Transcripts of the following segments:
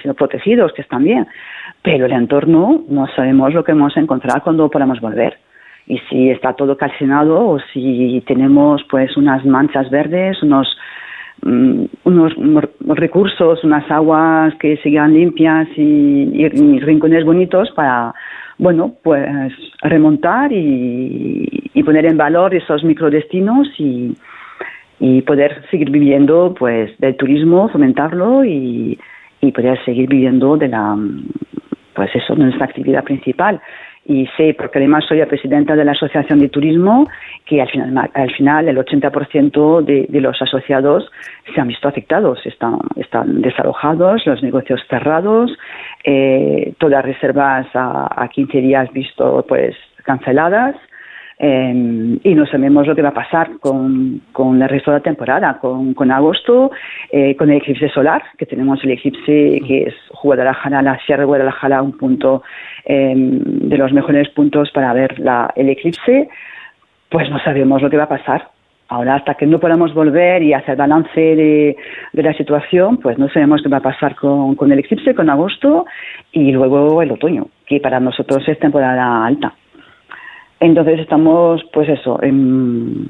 sido protegidos, que están bien, pero el entorno no sabemos lo que vamos a encontrar cuando podamos volver. Y si está todo calcinado o si tenemos pues unas manchas verdes, unos recursos, unas aguas que sigan limpias y rincones bonitos para, bueno, pues remontar y poner en valor esos microdestinos y poder seguir viviendo pues del turismo, fomentarlo y poder seguir viviendo de nuestra actividad principal. Y sé, porque además soy la presidenta de la Asociación de Turismo, que al final el 80% de los asociados se han visto afectados, están desalojados, los negocios cerrados, todas las reservas a 15 días visto pues canceladas, y no sabemos lo que va a pasar con el resto de la temporada, con agosto, con el eclipse solar, que tenemos el eclipse que es Guadalajara, la Sierra de Guadalajara, un punto de los mejores puntos para ver el eclipse. Pues no sabemos lo que va a pasar. Ahora, hasta que no podamos volver y hacer balance de la situación, pues no sabemos qué va a pasar con el eclipse, con agosto y luego el otoño, que para nosotros es temporada alta. Entonces estamos, pues eso, en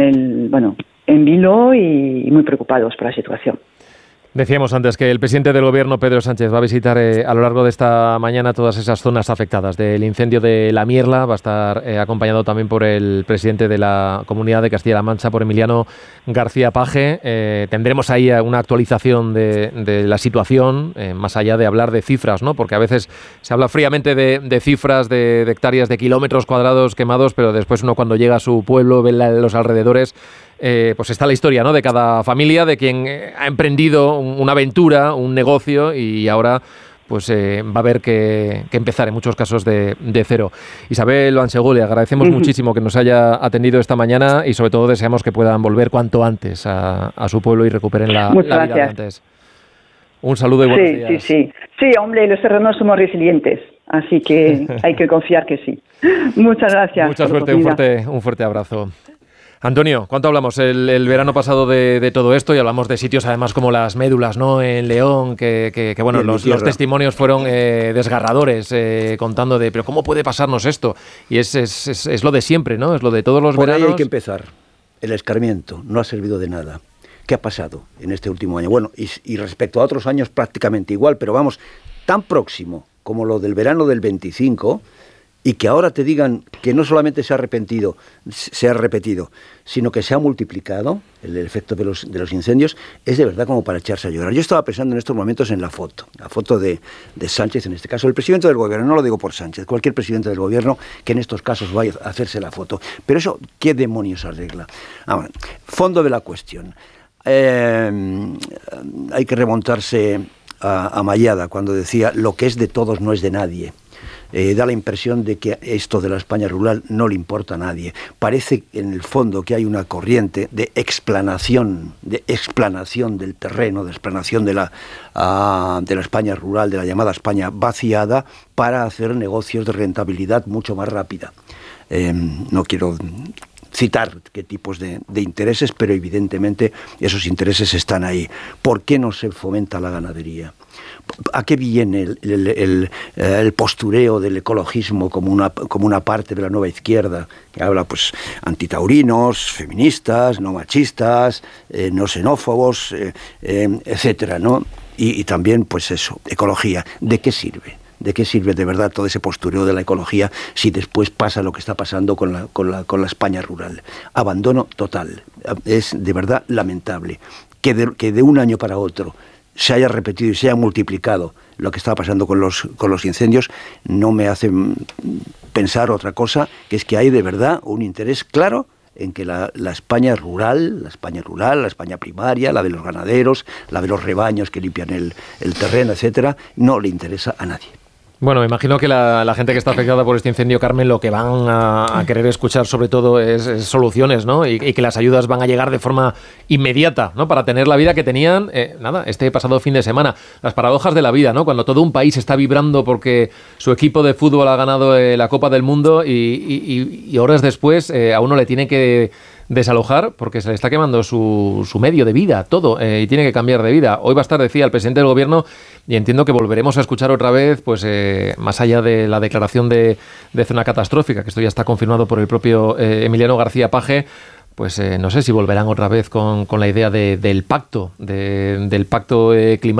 vilo y muy preocupados por la situación. Decíamos antes que el presidente del Gobierno, Pedro Sánchez, va a visitar a lo largo de esta mañana todas esas zonas afectadas del incendio de La Mierla. Va a estar acompañado también por el presidente de la Comunidad de Castilla-La Mancha, por Emiliano García Paje. Tendremos ahí una actualización de la situación, más allá de hablar de cifras, ¿no? Porque a veces se habla fríamente de cifras, de hectáreas, de kilómetros cuadrados quemados, pero después uno cuando llega a su pueblo, ve los alrededores, pues está la historia, ¿no?, de cada familia, de quien ha emprendido una aventura, un negocio y ahora pues va a haber que empezar en muchos casos de cero. Isabel Bansegú, le agradecemos muchísimo que nos haya atendido esta mañana y sobre todo deseamos que puedan volver cuanto antes a su pueblo y recuperen la vida de antes. Un saludo y buenos días. Sí, hombre, los serranos somos resilientes, así que hay que confiar que sí. Muchas gracias. Mucha suerte, un fuerte abrazo. Antonio, ¿cuánto hablamos el verano pasado de todo esto? Y hablamos de sitios además como las Médulas, ¿no?, en León, que bueno, los testimonios fueron desgarradores, contando pero ¿cómo puede pasarnos esto? Y es lo de siempre, ¿no? Es lo de todos los veranos. Por ahí hay que empezar. El escarmiento no ha servido de nada. ¿Qué ha pasado en este último año? Bueno, y respecto a otros años prácticamente igual, pero vamos, tan próximo como lo del verano del 25... y que ahora te digan que no solamente se ha repetido, sino que se ha multiplicado el efecto de los incendios, es de verdad como para echarse a llorar. Yo estaba pensando en estos momentos en la foto de Sánchez, en este caso, el presidente del gobierno, no lo digo por Sánchez, cualquier presidente del gobierno que en estos casos vaya a hacerse la foto. Pero eso, ¿qué demonios arregla? Bueno, fondo de la cuestión. Hay que remontarse a Mayada, cuando decía, lo que es de todos no es de nadie. Da la impresión de que esto de la España rural no le importa a nadie. Parece en el fondo que hay una corriente de explanación del terreno, de explanación de la España rural, de la llamada España vaciada, para hacer negocios de rentabilidad mucho más rápida. No quiero citar qué tipos de intereses, pero evidentemente esos intereses están ahí. ¿Por qué no se fomenta la ganadería? ¿A qué viene el postureo del ecologismo como una parte de la nueva izquierda que habla pues antitaurinos, feministas, no machistas, no xenófobos, etcétera, ¿no? Y también pues eso, ecología. ¿De qué sirve? ¿De qué sirve de verdad todo ese postureo de la ecología si después pasa lo que está pasando con la España rural? Abandono total. Es de verdad lamentable que de un año para otro se haya repetido y se haya multiplicado lo que está pasando con los incendios. No me hace pensar otra cosa, que es que hay de verdad un interés claro en que la España rural, la España primaria, la de los ganaderos, la de los rebaños que limpian el terreno, etcétera, no le interesa a nadie. Bueno, me imagino que la gente que está afectada por este incendio, Carmen, lo que van a querer escuchar sobre todo es soluciones, ¿no? Y que las ayudas van a llegar de forma inmediata, ¿no? Para tener la vida que tenían, este pasado fin de semana. Las paradojas de la vida, ¿no? Cuando todo un país está vibrando porque su equipo de fútbol ha ganado la Copa del Mundo y horas después a uno le tiene que desalojar porque se le está quemando su medio de vida, todo, y tiene que cambiar de vida. Hoy va a estar, decía el presidente del Gobierno, y entiendo que volveremos a escuchar otra vez, pues más allá de la declaración de zona catastrófica, que esto ya está confirmado por el propio Emiliano García Paje, pues no sé si volverán otra vez con la idea del pacto, del pacto climático